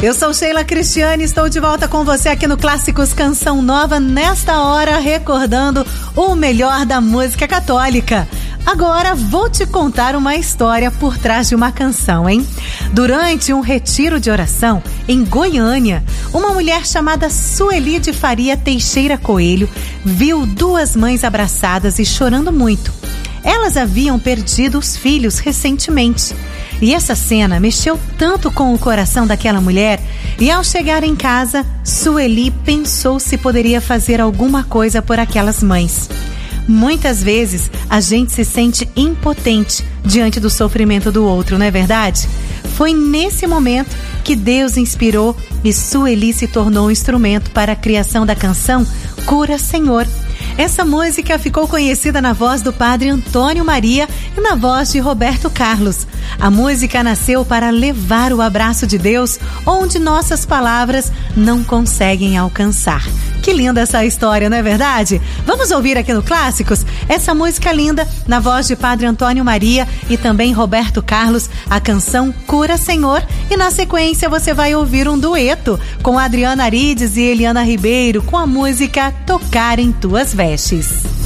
Eu sou Sheila Cristiane, estou de volta com você aqui no Clássicos Canção Nova, nesta hora recordando o melhor da música católica. Agora vou te contar uma história por trás de uma canção, hein? Durante um retiro de oração em Goiânia, uma mulher chamada Sueli de Faria Teixeira Coelho viu duas mães abraçadas e chorando muito. Elas haviam perdido os filhos recentemente. E essa cena mexeu tanto com o coração daquela mulher, e ao chegar em casa, Sueli pensou se poderia fazer alguma coisa por aquelas mães. Muitas vezes a gente se sente impotente diante do sofrimento do outro, não é verdade? Foi nesse momento que Deus inspirou e Sueli se tornou um instrumento para a criação da canção Cura Senhor. Essa música ficou conhecida na voz do padre Antônio Maria e na voz de Roberto Carlos. A música nasceu para levar o abraço de Deus onde nossas palavras não conseguem alcançar. Que linda essa história, não é verdade? Vamos ouvir aqui no Clássicos essa música linda na voz de padre Antônio Maria e também Roberto Carlos, a canção Cura Senhor. E na sequência você vai ouvir um dueto com Adriana Arides e Eliana Ribeiro com a música Tocar em Tuas Vestes.